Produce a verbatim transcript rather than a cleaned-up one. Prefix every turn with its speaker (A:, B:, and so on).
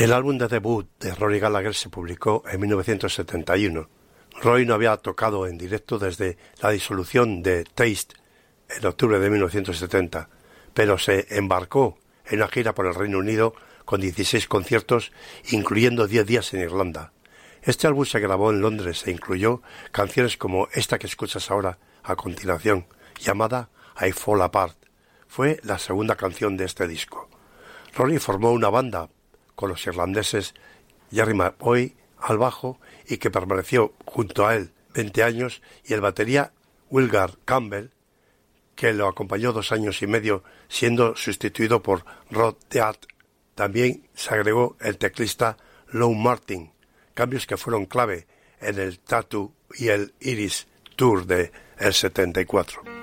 A: El álbum de debut de Rory Gallagher se publicó en mil novecientos setenta y uno. Roy no había tocado en directo desde la disolución de Taste en octubre de mil novecientos setenta, pero se embarcó en una gira por el Reino Unido con dieciséis conciertos, incluyendo diez días en Irlanda. Este álbum se grabó en Londres e incluyó canciones como esta que escuchas ahora a continuación, llamada I Fall Apart. Fue la segunda canción de este disco. Rory formó una banda con los irlandeses Jerry McBoy al bajo y que permaneció junto a él veinte años, y el batería Wilgar Campbell, que lo acompañó dos años y medio siendo sustituido por Rod Dead. También se agregó el teclista Lou Martin, cambios que fueron clave en el Tattoo y el Iris Tour de el setenta y cuatro.